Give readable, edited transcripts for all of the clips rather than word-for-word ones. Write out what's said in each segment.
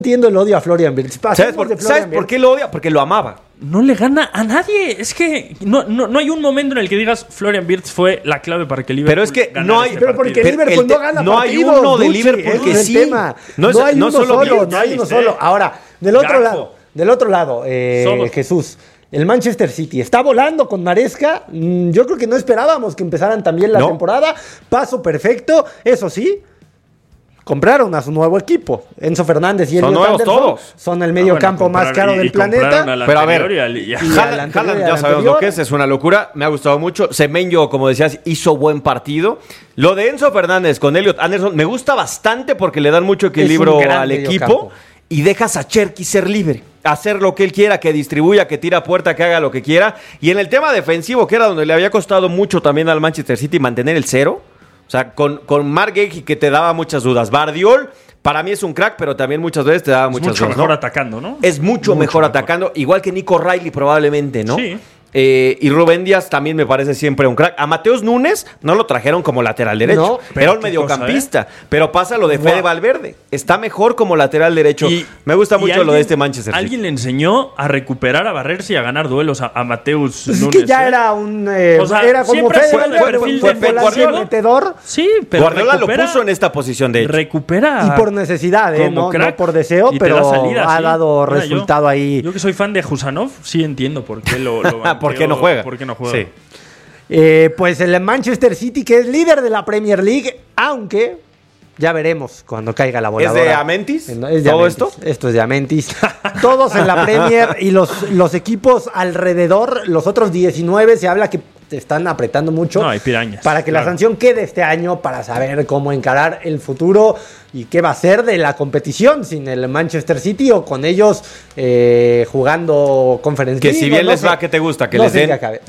entiendo el odio a Florian Wirtz. ¿Sabes por qué lo odia? Porque lo amaba. No le gana a nadie. Es que no hay un momento en el que digas Florian Wirtz fue la clave para que Liverpool Pero es que ganara no hay... este Pero porque partido. Liverpool no gana no hay partidos, uno de Duchi, Liverpool ese que es el sí. tema. No hay uno solo, no hay uno solo. Ahora, del otro lado, Jesús, el Manchester City está volando con Maresca. Yo creo que no esperábamos que empezaran también la temporada. Paso perfecto, eso sí. Compraron a su nuevo equipo. Enzo Fernández y Elliot Anderson todos. son el medio campo más caro del planeta. Pero a ver, Haaland ya sabemos lo que es una locura. Me ha gustado mucho. Semenyo, como decías, hizo buen partido. Lo de Enzo Fernández con Elliot Anderson me gusta bastante porque le dan mucho equilibrio al equipo y dejas a Cherki ser libre. Hacer lo que él quiera, que distribuya, que tira a puerta, que haga lo que quiera. Y en el tema defensivo, que era donde le había costado mucho también al Manchester City mantener el cero. O sea, con Marc Guehi que te daba muchas dudas. Bardiol, para mí es un crack, pero también muchas veces te daba muchas dudas. Es mucho mejor atacando, ¿no? Es mucho mejor atacando, igual que Nico Riley probablemente, ¿no? Sí. Y Rubén Díaz también me parece siempre un crack. A Mateus Núñez no lo trajeron como lateral derecho. Era un mediocampista. Pero pasa lo de Fede Valverde. Está mejor como lateral derecho. Me gusta mucho lo de este Manchester City. Alguien le enseñó a recuperar, a barrerse y a ganar duelos a Mateus Núñez. Es que ya era un... era como Fede Valverde, un metedor. Sí, pero Guardiola lo puso en esta posición, de hecho. Recupera. Y por necesidad, no por deseo, pero ha dado resultado ahí. Yo que soy fan de Husanov, sí entiendo por qué lo ¿Por qué no juega? ¿Por qué no juega? Sí. Pues el Manchester City, que es líder de la Premier League, aunque ya veremos cuando caiga la voladora. ¿Es de Amentis? Es de ¿Todo Amentis. esto? Esto es de Amentis. Todos en la Premier y los equipos alrededor, los otros 19, se habla que están apretando mucho. No, hay pirañas. Para que la sanción quede este año, para saber cómo encarar el futuro y qué va a ser de la competición sin el Manchester City o con ellos jugando Conference League. Que si bien les va, ¿qué te gusta? Que les den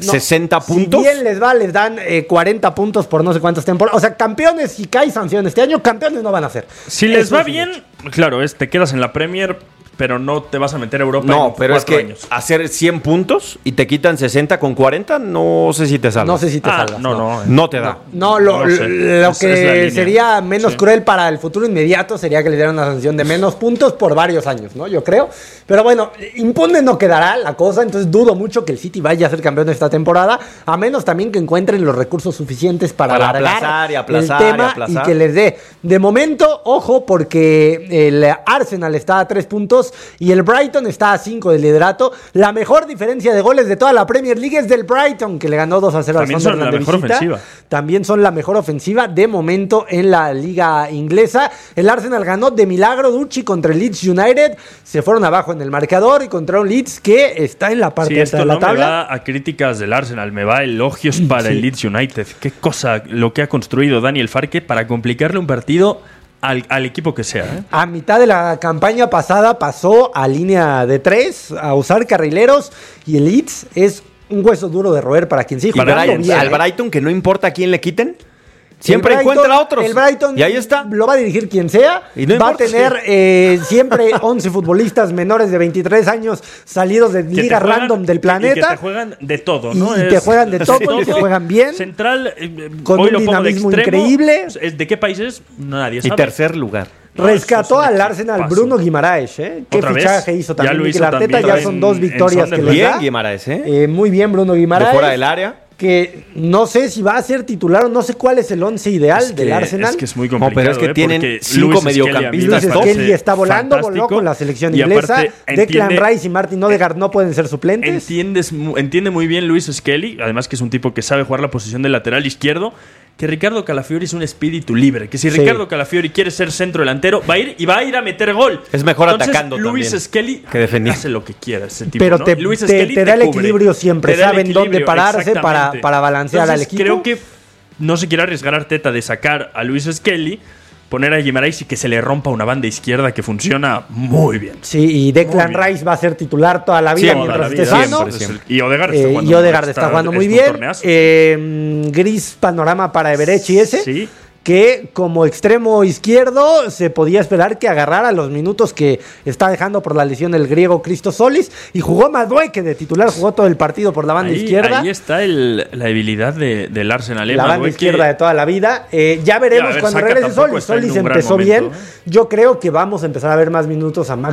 60 puntos. Si bien les va, les dan 40 puntos por no sé cuántas temporadas. O sea, campeones, si cae sanción este año, campeones no van a ser. Si les va bien, claro, te quedas en la Premier, pero no te vas a meter a Europa en pero 4 es que años. hacer 100 puntos y te quitan 60 con 40, no sé si te salvas. No sé si te salvas. No te da. Lo que sería menos cruel para el futuro inmediato sería que le dieran una sanción de menos puntos por varios años, ¿no? Yo creo. Pero bueno, impune no quedará la cosa, entonces dudo mucho que el City vaya a ser campeón de esta temporada, a menos también que encuentren los recursos suficientes para alargar el tema y que les dé. De momento, ojo, porque el Arsenal está a 3 puntos y el Brighton está a 5 del liderato. La mejor diferencia de goles de toda la Premier League es del Brighton, que le ganó 2-0 al Sunderland. Son la mejor ofensiva. También son la mejor ofensiva de momento en la liga inglesa. El Arsenal ganó de milagro, Duchi, contra el Leeds United. Se fueron abajo en el marcador y contra un Leeds que está en la parte alta de la tabla. Me va a críticas del Arsenal, me va a elogios para el Leeds United. Qué cosa lo que ha construido Daniel Farke para complicarle un partido al equipo que sea, ¿eh? A mitad de la campaña pasada pasó a línea de 3, a usar carrileros, y el Leeds es un hueso duro de roer para quien sigue jugando bien. Al Brighton, que no importa a quién le quiten, siempre encuentra otros. El Brighton y ahí está. Lo va a dirigir quien sea. Y no va a tener siempre 11 futbolistas menores de 23 años salidos de ligas random del planeta. Y que te juegan de todo, ¿no? Y te juegan de todo, y te juegan bien. Central, con un dinamismo increíble. ¿De qué países? Nadie sabe. Y tercer lugar. Rescató al Arsenal Bruno Guimaraes, ¿eh? Qué fichaje hizo también Mikel Arteta. Ya son 2 victorias que le da. Bien Guimaraes, muy bien Bruno Guimaraes. De fuera del área. Que no sé si va a ser titular o no sé cuál es el 11 ideal del Arsenal. Es que es muy complicado. No, pero es que tienen 5 mediocampistas. Luis Skelly está voló con la selección inglesa. Declan Rice y Martin Odegaard no pueden ser suplentes. Entiende muy bien Luis Skelly, además que es un tipo que sabe jugar la posición de lateral izquierdo, que Ricardo Calafiori es un espíritu libre, que si Ricardo Calafiori quiere ser centro delantero, va a ir a meter gol. Es mejor atacando Luis también Skelly que defendiendo. Hace lo que quiera ese tipo, pero ¿no? te da el equilibrio siempre, saben dónde pararse para balancear al equipo. Creo que no se quiere arriesgar Arteta de sacar a Luis Skelly, poner a Guimaraes y que se le rompa una banda izquierda que funciona muy bien. Sí, y Declan Rice va a ser titular toda la vida mientras esté sano. Y Odegaard está jugando muy bien. Gris panorama para Everett y ese. Sí. que como extremo izquierdo se podía esperar que agarrara los minutos que está dejando por la lesión del griego Christos Zolis, y jugó Madueke de titular, jugó todo el partido por la banda izquierda. Ahí está la debilidad del Arsenal. La banda izquierda de toda la vida. Ya veremos cuando regrese Zolis. Zolis empezó bien. Yo creo que vamos a empezar a ver más minutos a